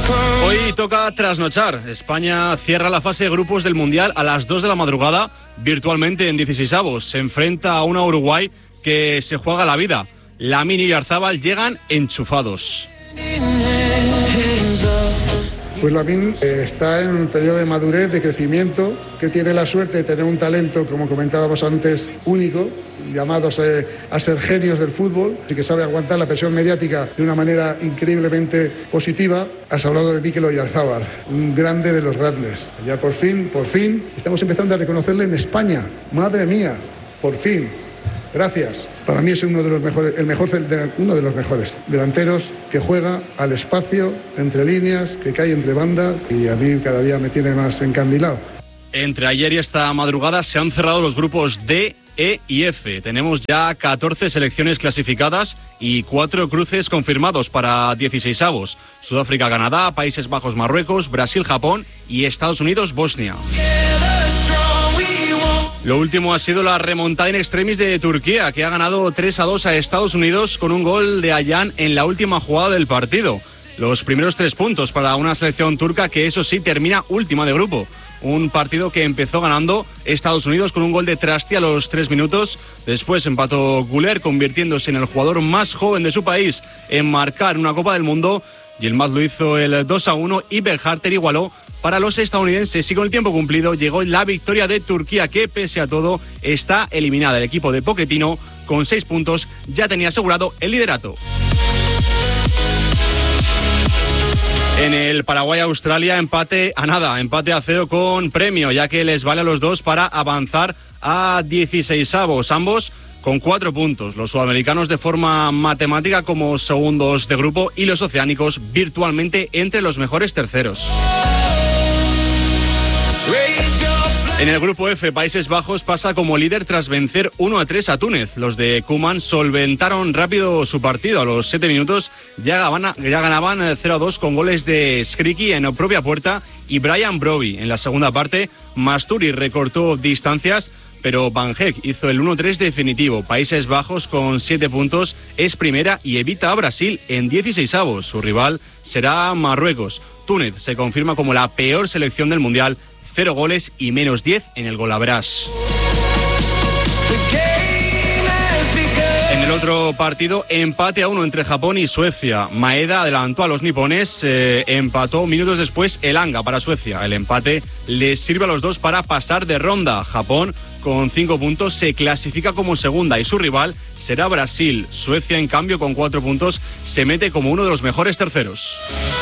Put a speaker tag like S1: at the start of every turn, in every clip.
S1: Hoy toca trasnochar. España cierra la fase de grupos del Mundial a las 2 de la madrugada, virtualmente en 16avos. Se enfrenta a una Uruguay que se juega la vida. Lamine y Oyarzabal llegan enchufados.
S2: Pues Lamine está en un periodo de madurez, de crecimiento, que tiene la suerte de tener un talento, como comentábamos antes, único, llamados a ser genios del fútbol, y que sabe aguantar la presión mediática de una manera increíblemente positiva. Has hablado de Mikel Oyarzabal, un grande de los grandes. Ya por fin, estamos empezando a reconocerle en España. Madre mía, por fin. Gracias. Para mí es uno de los mejores delanteros que juega al espacio, entre líneas, que cae entre bandas, y a mí cada día me tiene más encandilado.
S1: Entre ayer y esta madrugada se han cerrado los grupos D, E y F. Tenemos ya 14 selecciones clasificadas y 4 cruces confirmados para 16avos. Sudáfrica, Canadá, Países Bajos, Marruecos, Brasil, Japón y Estados Unidos, Bosnia. Lo último ha sido la remontada in extremis de Turquía, que ha ganado 3-2 a Estados Unidos con un gol de Ayhan en la última jugada del partido. Los primeros 3 puntos para una selección turca que, eso sí, termina última de grupo. Un partido que empezó ganando Estados Unidos con un gol de Trasti a los 3 minutos. Después empató Güler, convirtiéndose en el jugador más joven de su país en marcar una Copa del Mundo. Y el Maz lo hizo el 2-1 y Berhalter igualó para los estadounidenses. Y con el tiempo cumplido llegó la victoria de Turquía, que pese a todo está eliminada. El equipo de Pochettino, con 6 puntos, ya tenía asegurado el liderato. En el Paraguay-Australia, empate a 0 con premio, ya que les vale a los dos para avanzar a 16avos, ambos con 4 puntos. Los sudamericanos de forma matemática como segundos de grupo y los oceánicos virtualmente entre los mejores terceros. En el grupo F, Países Bajos pasa como líder tras vencer 1-3 a Túnez. Los de Koeman solventaron rápido su partido. A los 7 minutos ya ganaban 0-2 con goles de Skriki en propia puerta y Brian Brobbey. En la segunda parte, Masturi recortó distancias, pero Van Heek hizo el 1-3 definitivo. Países Bajos, con 7 puntos, es primera y evita a Brasil en 16avos. Su rival será Marruecos. Túnez se confirma como la peor selección del Mundial. 0 goles y menos 10 en el golaveras. En el otro partido, empate a 1 entre Japón y Suecia. Maeda adelantó a los nipones, empató minutos después el Anga para Suecia. El empate les sirve a los dos para pasar de ronda. Japón, con 5 puntos, se clasifica como segunda y su rival será Brasil. Suecia, en cambio, con 4 puntos, se mete como uno de los mejores terceros.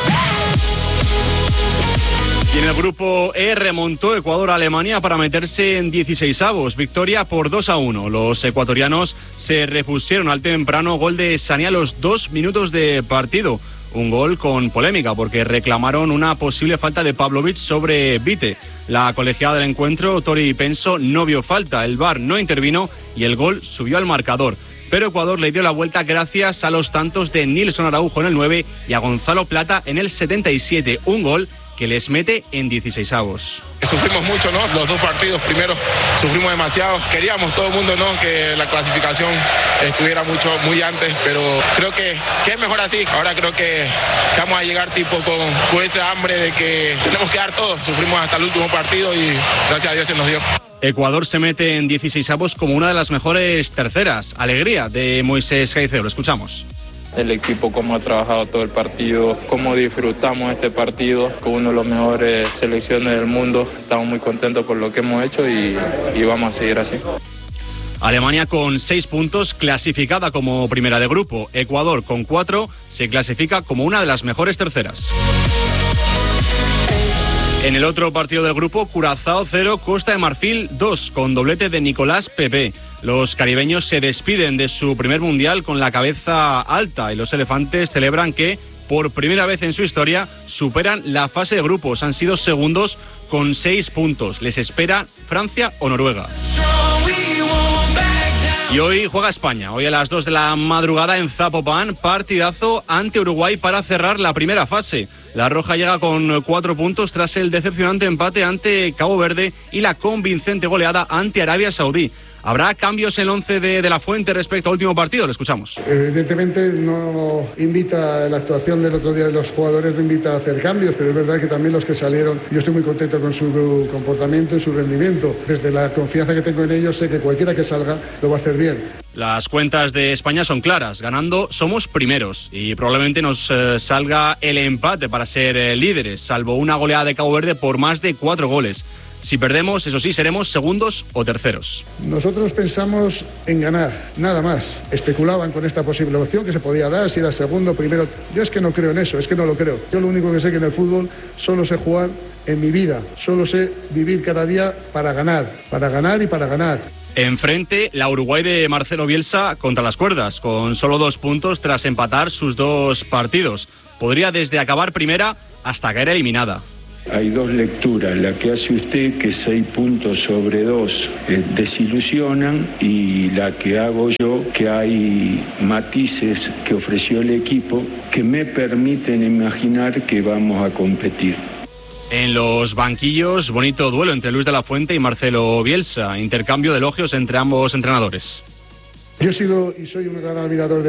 S1: Y en el grupo E remontó Ecuador a Alemania para meterse en 16avos. Victoria por 2-1. Los ecuatorianos se repusieron al temprano gol de Sané a los 2 minutos de partido. Un gol con polémica porque reclamaron una posible falta de Pavlovic sobre Vite. La colegiada del encuentro, Tori Penso, no vio falta. El VAR no intervino y el gol subió al marcador. Pero Ecuador le dio la vuelta gracias a los tantos de Nilson Araujo en el 9 y a Gonzalo Plata en el 77. Un gol que les mete en 16avos.
S3: Sufrimos mucho, ¿no? Los 2 partidos primeros sufrimos demasiado. Queríamos todo el mundo, ¿no?, que la clasificación estuviera muy antes, pero creo que es mejor así. Ahora creo que vamos a llegar con esa hambre de que tenemos que dar todo. Sufrimos hasta el último partido y gracias a Dios se nos dio.
S1: Ecuador se mete en 16avos como una de las mejores terceras. Alegría de Moisés Caicedo. Lo escuchamos.
S4: El equipo, cómo ha trabajado todo el partido, cómo disfrutamos este partido con uno de los mejores selecciones del mundo. Estamos muy contentos por lo que hemos hecho y vamos a seguir así.
S1: Alemania con 6 puntos, clasificada como primera de grupo. Ecuador con 4 se clasifica como una de las mejores terceras. En el otro partido del grupo, Curazao 0, Costa de Marfil 2, con doblete de Nicolás Pepe. Los caribeños se despiden de su primer mundial con la cabeza alta y los elefantes celebran que, por primera vez en su historia, superan la fase de grupos. Han sido segundos con 6 puntos. Les espera Francia o Noruega. Y hoy juega España. Hoy a las 2 de la madrugada en Zapopan, partidazo ante Uruguay para cerrar la primera fase. La Roja llega con 4 puntos tras el decepcionante empate ante Cabo Verde y la convincente goleada ante Arabia Saudí. ¿Habrá cambios en el 11 de La Fuente respecto al último partido? Lo escuchamos.
S2: Evidentemente no invita, la actuación del otro día de los jugadores no invita a hacer cambios, pero es verdad que también los que salieron, yo estoy muy contento con su comportamiento y su rendimiento. Desde la confianza que tengo en ellos, sé que cualquiera que salga lo va a hacer bien.
S1: Las cuentas de España son claras. Ganando somos primeros y probablemente nos salga el empate para ser líderes, salvo una goleada de Cabo Verde por más de 4 goles. Si perdemos, eso sí, seremos segundos o terceros.
S2: Nosotros pensamos en ganar, nada más. Especulaban con esta posible opción que se podía dar, si era segundo, primero. Yo es que no creo en eso, es que no lo creo. Yo lo único que sé que en el fútbol solo sé jugar en mi vida, solo sé vivir cada día para ganar y para ganar.
S1: Enfrente, la Uruguay de Marcelo Bielsa contra las cuerdas, con solo 2 puntos tras empatar sus 2 partidos. Podría desde acabar primera hasta caer eliminada.
S5: Hay 2 lecturas, la que hace usted, que 6 puntos sobre 2 desilusionan, y la que hago yo, que hay matices que ofreció el equipo que me permiten imaginar que vamos a competir.
S1: En los banquillos, bonito duelo entre Luis de la Fuente y Marcelo Bielsa, intercambio de elogios entre ambos entrenadores.
S2: Yo he sido y soy un gran admirador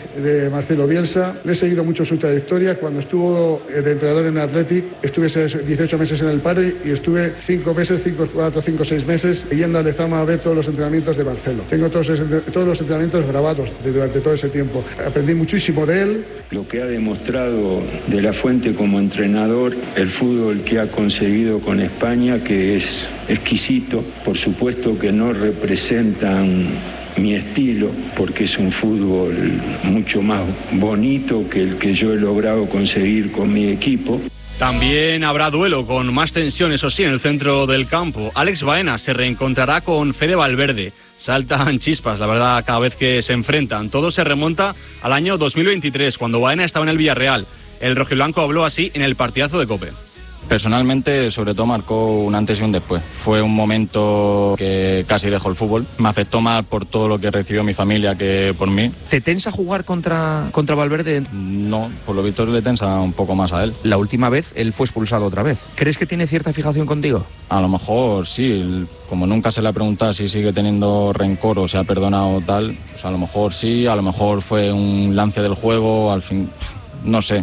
S2: de Marcelo Bielsa. Le he seguido mucho su trayectoria. Cuando estuvo de entrenador en Athletic, estuve 18 meses en el Padre y estuve 5 meses, 4, 5, 6 meses yendo a Lezama a ver todos los entrenamientos de Marcelo. Tengo todos los entrenamientos grabados durante todo ese tiempo. Aprendí muchísimo de él.
S5: Lo que ha demostrado de la Fuente como entrenador, el fútbol que ha conseguido con España, que es exquisito. Por supuesto que no representan mi estilo, porque es un fútbol mucho más bonito que el que yo he logrado conseguir con mi equipo.
S1: También habrá duelo con más tensión, eso sí, en el centro del campo. Alex Baena se reencontrará con Fede Valverde. Saltan chispas, la verdad, cada vez que se enfrentan. Todo se remonta al año 2023, cuando Baena estaba en el Villarreal. El rojiblanco habló así en el partidazo de COPE.
S6: Personalmente, sobre todo, marcó un antes y un después. Fue un momento que casi dejó el fútbol. Me afectó más por todo lo que recibió mi familia que por mí.
S7: ¿Te tensa jugar contra Valverde?
S6: No, por lo visto le tensa un poco más a él.
S7: La última vez él fue expulsado otra vez. ¿Crees que tiene cierta fijación contigo?
S6: A lo mejor sí. Como nunca se le ha preguntado si sigue teniendo rencor o se ha perdonado tal, pues a lo mejor sí, a lo mejor fue un lance del juego, al fin, no sé.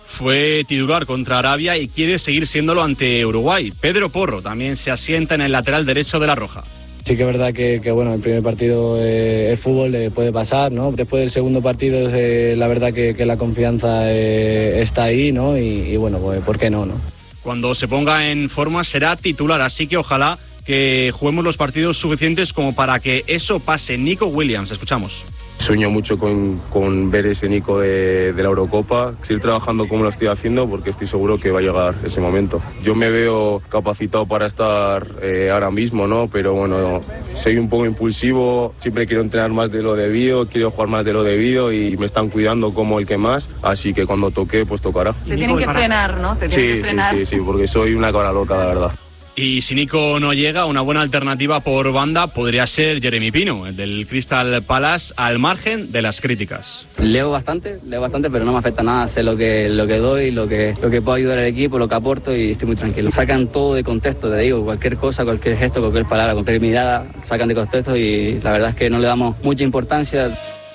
S1: Fue titular contra Arabia y quiere seguir siéndolo ante Uruguay. Pedro Porro también se asienta en el lateral derecho de la Roja.
S8: Sí que es verdad que bueno, el primer partido es fútbol, puede pasar, ¿no? Después del segundo partido la verdad que la confianza está ahí, ¿no? Y bueno, pues ¿por qué no?
S1: Cuando se ponga en forma será titular, así que ojalá que juguemos los partidos suficientes como para que eso pase. Nico Williams, escuchamos.
S9: Sueño mucho con ver ese Nico de la Eurocopa, seguir trabajando como lo estoy haciendo, porque estoy seguro que va a llegar ese momento. Yo me veo capacitado para estar ahora mismo, ¿no? Pero bueno, soy un poco impulsivo, siempre quiero entrenar más de lo debido, quiero jugar más de lo debido y me están cuidando como el que más, así que cuando toque, pues tocará.
S10: Te tienen que frenar, ¿no?
S9: Sí, porque soy una cabra loca, la verdad.
S1: Y si Nico no llega, una buena alternativa por banda podría ser Jeremy Pino, el del Crystal Palace, al margen de las críticas.
S11: Leo bastante, pero no me afecta nada. Sé lo que doy, lo que puedo ayudar al equipo, lo que aporto, y estoy muy tranquilo. Sacan todo de contexto, te digo, cualquier cosa, cualquier gesto, cualquier palabra, cualquier mirada, sacan de contexto y la verdad es que no le damos mucha importancia.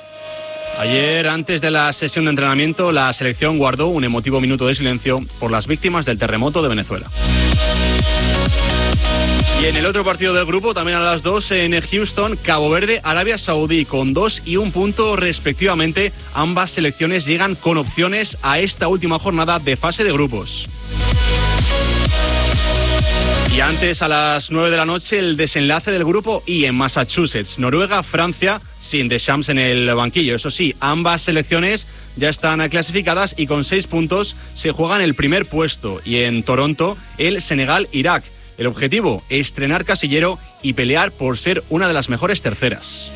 S1: Ayer, antes de la sesión de entrenamiento, la selección guardó un emotivo minuto de silencio por las víctimas del terremoto de Venezuela. Y en el otro partido del grupo, también a las 2 en Houston, Cabo Verde, Arabia Saudí, con 2 y 1 punto respectivamente. Ambas selecciones llegan con opciones a esta última jornada de fase de grupos. Y antes, a las 9 de la noche, el desenlace del grupo I en Massachusetts. Noruega, Francia, sin Deschamps en el banquillo. Eso sí, ambas selecciones ya están clasificadas y con 6 puntos se juegan el primer puesto. Y en Toronto, el Senegal-Irak. El objetivo, estrenar casillero y pelear por ser una de las mejores terceras.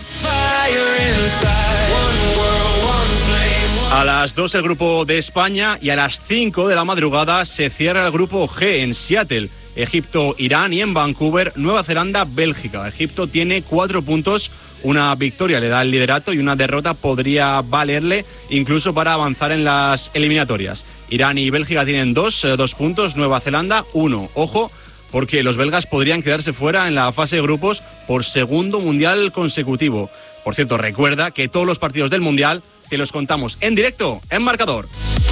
S1: A las 2 el grupo de España y a las 5 de la madrugada se cierra el grupo G en Seattle. Egipto, Irán y en Vancouver, Nueva Zelanda, Bélgica. Egipto tiene 4 puntos, una victoria le da el liderato y una derrota podría valerle incluso para avanzar en las eliminatorias. Irán y Bélgica tienen 2 puntos, Nueva Zelanda 1. Ojo, porque los belgas podrían quedarse fuera en la fase de grupos por segundo mundial consecutivo. Por cierto, recuerda que todos los partidos del mundial te los contamos en directo en Marcador.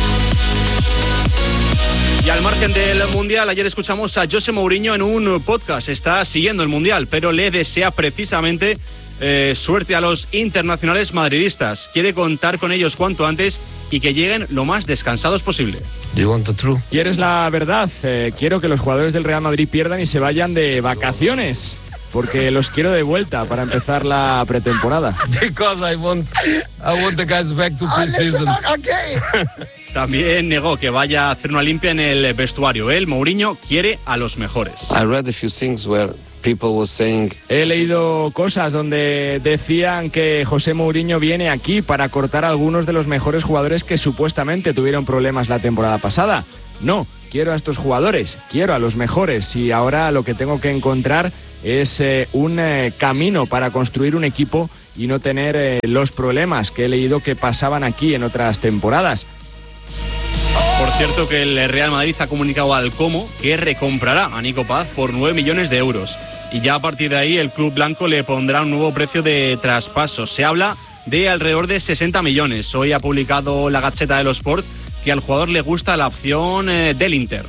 S1: Y al margen del mundial, ayer escuchamos a José Mourinho en un podcast. Está siguiendo el mundial, pero le desea precisamente suerte a los internacionales madridistas. Quiere contar con ellos cuanto antes y que lleguen lo más descansados posible.
S10: ¿Quieres la verdad? Quiero que los jugadores del Real Madrid pierdan y se vayan de vacaciones, porque los quiero de vuelta para empezar la pretemporada.
S12: Because I want the guys back to pre-season.
S1: También negó que vaya a hacer una limpia en el vestuario. Él, Mourinho, quiere a los mejores.
S12: I read a few things where people were saying...
S10: He leído cosas donde decían que José Mourinho viene aquí para cortar a algunos de los mejores jugadores que supuestamente tuvieron problemas la temporada pasada. No, quiero a estos jugadores, quiero a los mejores, y ahora lo que tengo que encontrar es un camino para construir un equipo y no tener los problemas que he leído que pasaban aquí en otras temporadas.
S1: Por cierto, que el Real Madrid ha comunicado al Como que recomprará a Nico Paz por 9 millones de euros. Y ya a partir de ahí el club blanco le pondrá un nuevo precio de traspaso. Se habla de alrededor de 60 millones. Hoy ha publicado la Gazzetta dello Sport que al jugador le gusta la opción del Inter.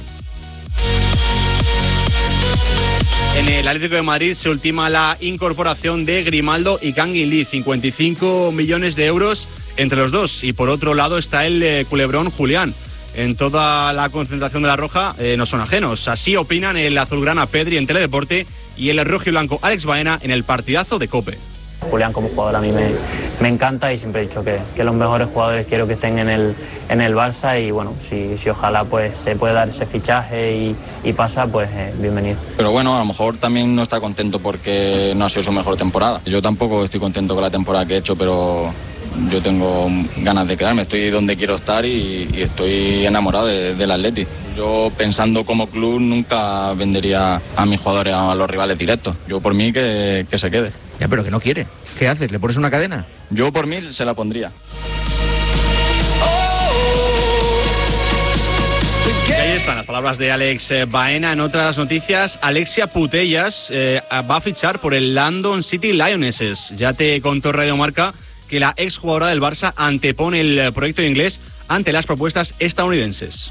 S1: En el Atlético de Madrid se ultima la incorporación de Grimaldo y Kangin Lee, 55 millones de euros entre los dos. Y por otro lado está el culebrón Julián. En toda la concentración de la Roja no son ajenos. Así opinan el azulgrana Pedri en Teledeporte y el rojiblanco Alex Baena en el partidazo de COPE.
S13: Julián como jugador a mí me encanta y siempre he dicho que los mejores jugadores quiero que estén en el Barça, y bueno, si ojalá pues se puede dar ese fichaje y pasa, pues bienvenido.
S6: Pero bueno, a lo mejor también no está contento porque no ha sido su mejor temporada. Yo tampoco estoy contento con la temporada que he hecho, pero yo tengo ganas de quedarme, estoy donde quiero estar y estoy enamorado del Atleti. Yo, pensando como club, nunca vendería a mis jugadores a los rivales directos. Yo por mí que se quede.
S7: Ya, pero que no quiere. ¿Qué haces? ¿Le pones una cadena?
S6: Yo por mí se la pondría.
S1: Y ahí están las palabras de Alex Baena. En otras noticias, Alexia Putellas va a fichar por el London City Lionesses. Ya te contó Radio Marca que la exjugadora del Barça antepone el proyecto inglés ante las propuestas estadounidenses.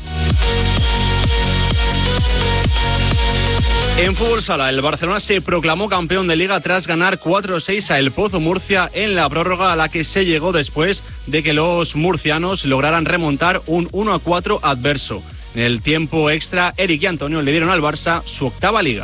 S1: En fútbol sala, el Barcelona se proclamó campeón de Liga tras ganar 4-6 a El Pozo Murcia en la prórroga, a la que se llegó después de que los murcianos lograran remontar un 1-4 adverso. En el tiempo extra, Eric y Antonio le dieron al Barça su octava Liga.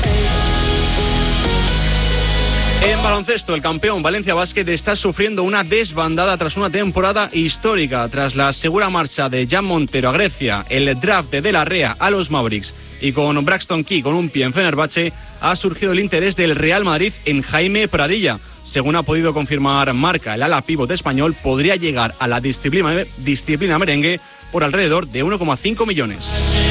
S1: En baloncesto, el campeón Valencia Basket está sufriendo una desbandada tras una temporada histórica. Tras la segura marcha de Jan Montero a Grecia, el draft de la Rea a los Mavericks y con Braxton Key con un pie en Fenerbahce, ha surgido el interés del Real Madrid en Jaime Pradilla. Según ha podido confirmar Marca, el ala pívot español podría llegar a la disciplina merengue por alrededor de 1,5 millones.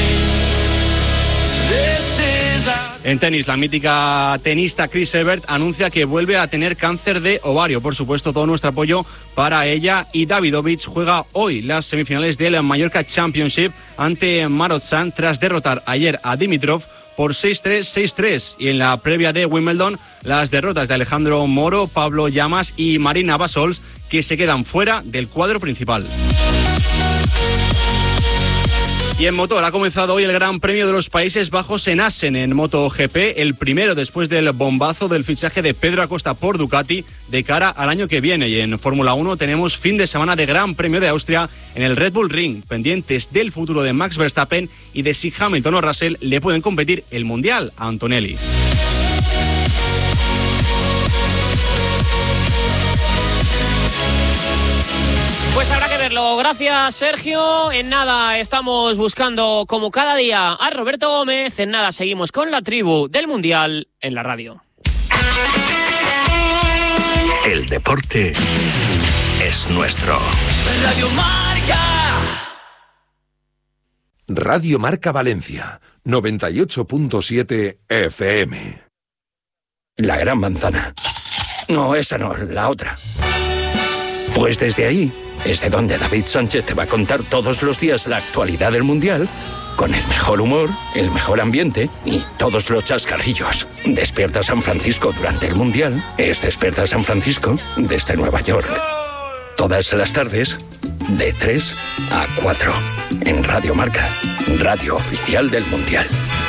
S1: En tenis, la mítica tenista Chris Evert anuncia que vuelve a tener cáncer de ovario. Por supuesto, todo nuestro apoyo para ella. Y Davidovich juega hoy las semifinales del Mallorca Championship ante Marotzan tras derrotar ayer a Dimitrov por 6-3, 6-3. Y en la previa de Wimbledon, las derrotas de Alejandro Moro, Pablo Llamas y Marina Basols, que se quedan fuera del cuadro principal. Y en motor ha comenzado hoy el Gran Premio de los Países Bajos en Assen, en MotoGP, el primero después del bombazo del fichaje de Pedro Acosta por Ducati de cara al año que viene. Y en Fórmula 1 tenemos fin de semana de Gran Premio de Austria en el Red Bull Ring, pendientes del futuro de Max Verstappen y de si Hamilton o Russell le pueden competir el Mundial a Antonelli.
S14: Pues habrá que verlo. Gracias, Sergio. En nada estamos buscando, como cada día, a Roberto Gómez. En nada seguimos con la tribu del Mundial en la radio.
S15: El deporte es nuestro.
S16: Radio Marca.
S17: Radio Marca Valencia, 98.7 FM.
S15: La Gran Manzana. No, esa no, la otra. Pues desde ahí es de donde David Sánchez te va a contar todos los días la actualidad del Mundial con el mejor humor, el mejor ambiente y todos los chascarrillos. Despierta San Francisco durante el Mundial es Despierta San Francisco desde Nueva York. Todas las tardes, de 3 a 4, en Radio Marca, radio oficial del Mundial.